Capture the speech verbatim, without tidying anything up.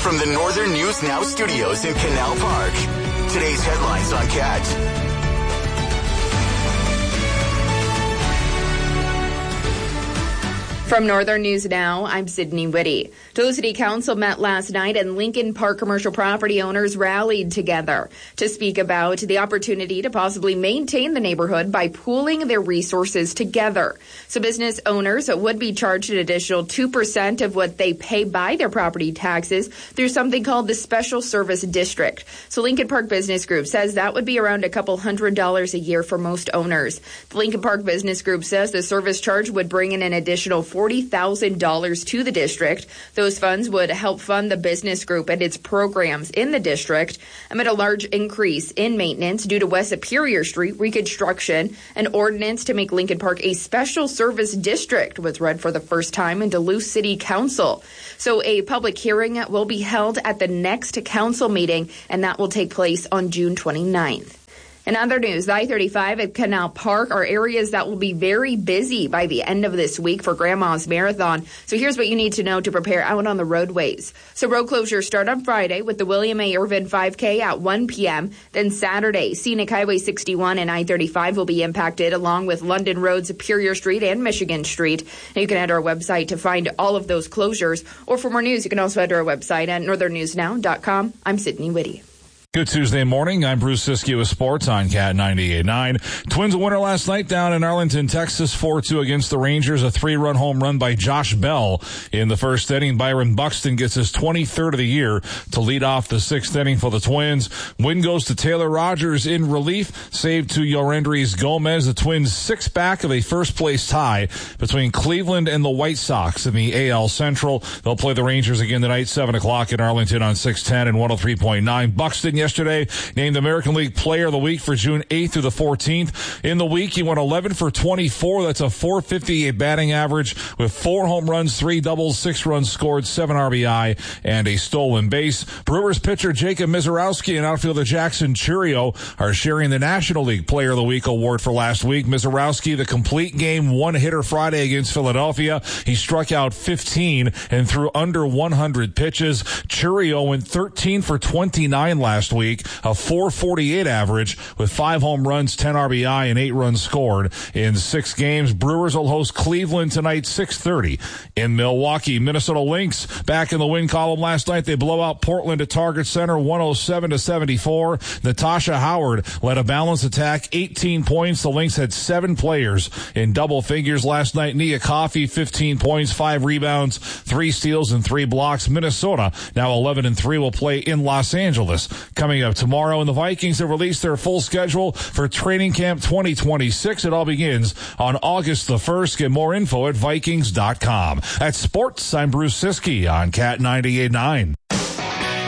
from the Northern News Now studios in Canal Park. Today's headlines on Cat. From Northern News Now, I'm Sydney Whitty. Duluth City Council met last night and Lincoln Park commercial property owners rallied together to speak about the opportunity to possibly maintain the neighborhood by pooling their resources together. So business owners would be charged an additional two percent of what they pay by their property taxes through something called the Special Service District. So Lincoln Park Business Group says that would be around a couple hundred dollars a year for most owners. The Lincoln Park Business Group says the service charge would bring in an additional forty thousand dollars to the district. Those funds would help fund the business group and its programs in the district amid a large increase in maintenance due to West Superior Street reconstruction. An ordinance to make Lincoln Park a special service district was read for the first time in Duluth City Council. So a public hearing will be held at the next council meeting, and that will take place on June twenty-ninth. In other news, the I thirty-five at Canal Park are areas that will be very busy by the end of this week for Grandma's Marathon. So here's what you need to know to prepare out on the roadways. So road closures start on Friday with the William A. Irvin five K at one p.m. Then Saturday, Scenic Highway sixty-one and I thirty-five will be impacted, along with London Road, Superior Street, and Michigan Street. And you can head to our website to find all of those closures. Or for more news, you can also head to our website at northern news now dot com. I'm Sydney Whitty. Good Tuesday morning. I'm Bruce Siskey with sports on Cat ninety-eight point nine. Twins a winner last night down in Arlington, Texas, four two against the Rangers. A three-run home run by Josh Bell in the first inning. Byron Buxton gets his twenty-third of the year to lead off the sixth inning for the Twins. Win goes to Taylor Rogers in relief. Save to Yorendris Gomez. The Twins six back of a first-place tie between Cleveland and the White Sox in the A L Central. They'll play the Rangers again tonight, seven o'clock in Arlington on six ten and one oh three point nine. Buxton yesterday named American League Player of the Week for June eighth through the fourteenth. In the week, he went eleven for twenty-four. That's a four fifty-eight batting average with four home runs, three doubles, six runs scored, seven R B I, and a stolen base. Brewers pitcher Jacob Misiorowski and outfielder Jackson Chourio are sharing the National League Player of the Week award for last week. Misiorowski, the complete game one-hitter Friday against Philadelphia. He struck out fifteen and threw under one hundred pitches. Chourio went thirteen for twenty-nine last week, a four forty-eight average with five home runs, ten R B I, and eight runs scored in six games. Brewers will host Cleveland tonight, six thirty in Milwaukee. Minnesota Lynx back in the win column last night. They blow out Portland at Target Center, one oh seven to seventy-four. Natasha Howard led a balanced attack, eighteen points. The Lynx had seven players in double figures last night. Nia Coffey, fifteen points, five rebounds, three steals, and three blocks. Minnesota, now eleven and three, will play in Los Angeles coming up tomorrow. And the Vikings have released their full schedule for training camp twenty twenty-six. It all begins on August the first. Get more info at vikings dot com. At sports, I'm Bruce Siskey on Cat ninety-eight point nine.